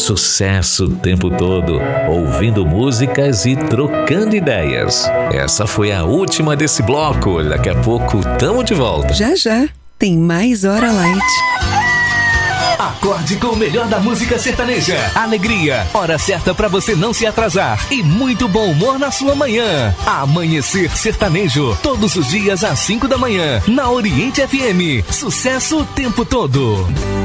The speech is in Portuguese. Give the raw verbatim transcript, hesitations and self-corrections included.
Sucesso o tempo todo, ouvindo músicas e trocando ideias. Essa foi a última desse bloco. Daqui a pouco tamo de volta. Já já tem mais Hora Light. Acorde com o melhor da música sertaneja. Alegria, hora certa pra você não se atrasar. E muito bom humor na sua manhã. Amanhecer Sertanejo, todos os dias às cinco da manhã, na Oriente F M. Sucesso o tempo todo.